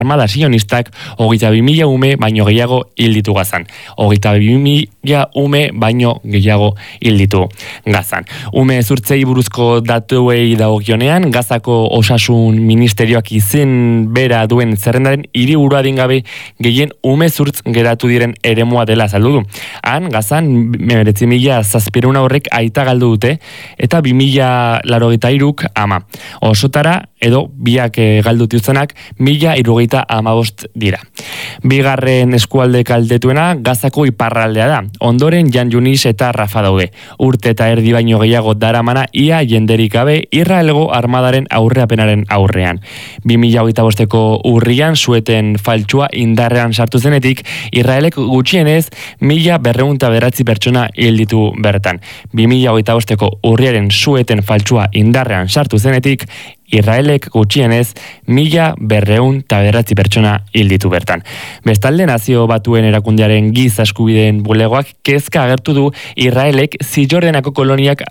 armada sionistak 22.000 ume baino gehiago hil ditu Gazan. 22.000 ume baino gehiago hil ditu Gazan. Ume zurtzei buruzko datuei dagokionean, Gazako osasun ministerioak izen bera duen zerrendaren hiriburua adingabe gehien ume zurtz geratu diren eremua dela azaldu du. Han, Gazan, 19.000 horrek aita galdu dute, eta 2.083 ama. Osotara, edo biak galdu dituztenak 1.075 dira. Bigarren eskualde kaltetuena Gazako iparraldea da. Ondoren Jan Yunis eta Rafa daude. Urte eta erdi baino gehiago daramana ia jenderik gabe Israelgo armadaren aurreapenaren aurrean. 2025ko urrian sueten faltsua indarrean sartu zenetik, Israelek gutxienez 1.209 pertsona hil ditu bertan. 2025ko urriaren sueten faltsua indarrean sartu zenetik, Israelek gutxienez 1.209 pertsona hil ditu bertan. Bestalde, Nazio Batuen erakundearen giza eskubideen bulegoak kezka agertu du Israelek Zisjordenako koloniak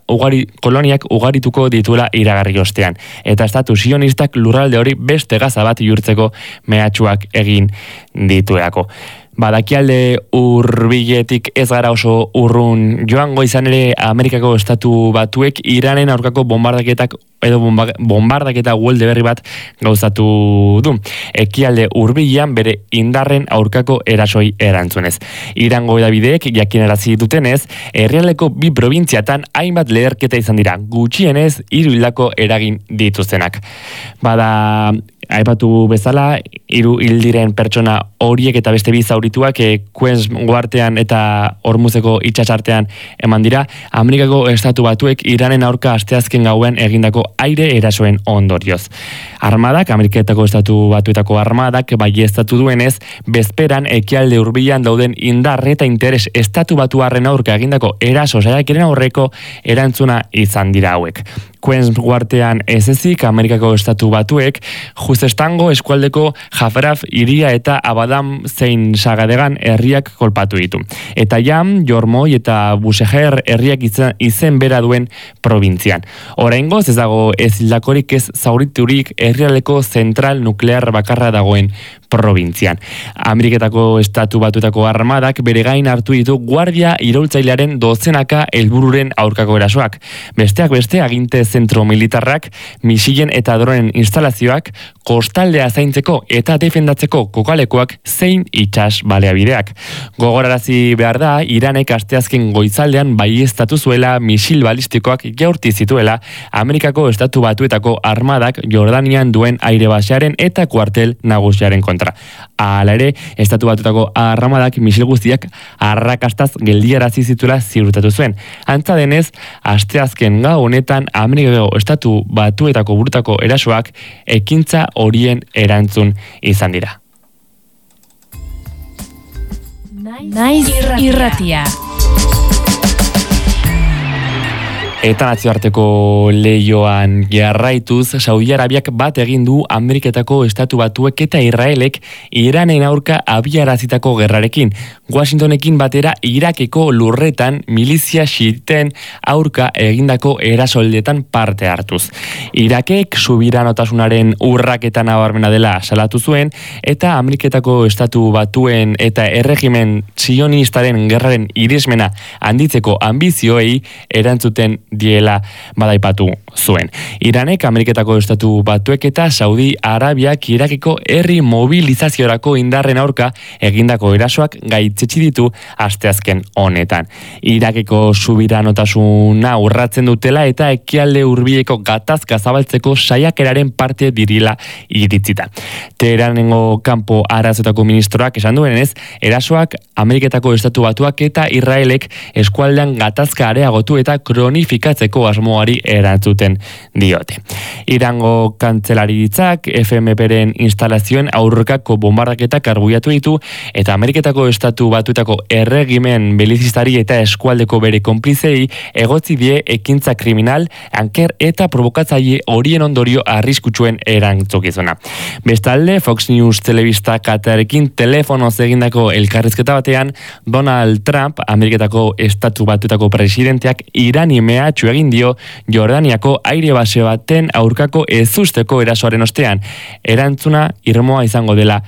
ugarituko dituela iragarri ostean. Eta estatu sionistak lurralde hori beste Gaza bat bihurtzeko mehatxuak egin dituelako. Badakialde hurbiletik ez gara oso urrun joango, izan ere Amerikako estatu batuek Iranen aurkako bombardaketak edo bombardaketa uholde berri bat gauzatu du. Ekialde hurbilean bere indarren aurkako erasoi erantzunez. Irango hedabideek jakinarazi dutenez, herrialdeko 2 probintziatan hainbat leherketa izan dira, gutxienez 3 hildako eragin dituztenak. Bada, aipatu bezala, 3 hil diren pertsona horiek eta beste 2 zaurituak Queens Guartean eta Hormuzeko itsasartean eman dira. Amerikako estatu batuek Iranen aurka asteazken gauean egindako aire erasoen ondorioz. Armadak, Ameriketako estatu batuetako armadak baieztatu duenez, bezperan ekialde hurbilan dauden indar eta interes estatu batuarren aurka egindako eraso saiakeren aurreko erantzuna izan dira hauek. Queens Guartean ez ezik, Amerikako estatu batuek Justestango eskualdeko Jafraf hiria eta Abadam zein Sagadegan herriak kolpatu ditu. Eta Jam, Jormoi eta Bushehr herriak izen bera duen probintzian. Oraingoz ez dago ez hildakorik ez zauriturik herrialdeko zentral nuklear bakarra dagoen probintzian. Ameriketako estatu batuetako armadak bere gain hartu ditu guardia iraultzailearen dozenaka helbururen aurkako erasoak. Besteak beste aginte zentro militarrak, misilen eta dronen instalazioak, kostaldea zaintzeko eta defendatzeko kokalekoak zein itsas baliabideak. Gogorarazi behar da, Iranek asteazken goizaldean baieztatu zuela misil balistikoak jaurti zituela Amerikako estatu batuetako armadak Jordanian duen aire basearen eta kuartel nagusiaren kontra. Hala ere, estatu batuetako armadak misil guztiak arrakastaz geldiarazi zituela ziurtatu zuen. Antza denez, asteazken gau honetan Amerikako estatu batuetako burutako erasoak ekintza horien erantzun izan dira. Naiz irratia. Eta nazioarteko lehioan jarraituz, Saudi Arabiak bat egin du Ameriketako estatu batuek eta Israelek Iranen aurka abiarazitako gerrarekin. Washingtonekin batera Irakeko lurretan milizia xiiten aurka egindako erasoldetan parte hartuz. Irakek subiranotasunaren urraketan nabarmena dela salatu zuen, eta Ameriketako estatu batuen eta erregimen zionistaren gerraren irismena handitzeko ambizioei erantzuten diela badaipatu zuen. Iranek Ameriketako estatu batuek eta Saudi Arabiak Irakeko herri mobilizaziorako indarren aurka egindako erasoak gaitzetsi ditu asteazken honetan. Irakeko subiranotasuna urratzen dutela eta ekialde hurbileko gatazka zabaltzeko saiakeraren parte dirila iritzita. Teheranengo kanpo arazoetako ministroak esan duenez, erasoak Ameriketako estatu batuak eta Israelek eskualdean gatazka areagotu eta kronifikatzeko asmoari erantzuten diote. Irango kantzelaritzak FMPren instalazioen aurkako bombardaketak argudiatu ditu eta Ameriketako estatu batuetako erregimen belizistari eta eskualdeko bere konplizei egotzi die ekintza kriminal, anker eta provokatzaile horien ondorio arriskutsuen erantzukizuna. Bestalde, Fox News telebista katarekin telefonoz egindako elkarrizketa batean, Donald Trump, Ameriketako estatu batuetako presidenteak Irani mehatxu egin dio Jordaniako aire base baten aurkako ezusteko erasoaren ostean. Erantzuna irmoa izango dela